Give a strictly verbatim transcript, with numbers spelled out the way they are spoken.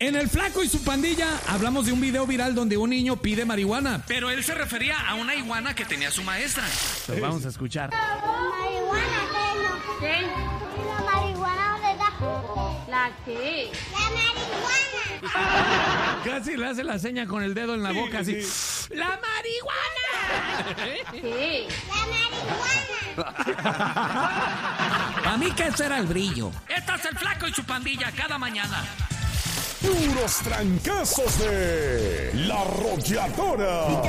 En El Flaco y su pandilla hablamos de un video viral donde un niño pide marihuana, pero él se refería a una iguana que tenía su maestra. Lo vamos a escuchar. ¿Marihuana qué? ¿Qué? ¿La marihuana dónde está? ¿La qué? ¡La marihuana! Casi le hace la seña con el dedo en la boca, así. ¡La marihuana! ¿Qué? ¡La marihuana! A mí que ese era el brillo. Este es El Flaco y su pandilla cada mañana. Puros trancazos de La Arrolladora.